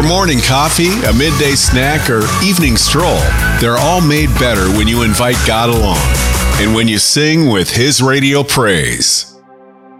your morning coffee, a midday snack, or evening stroll, they're all made better when you invite God along and when you sing with His radio praise.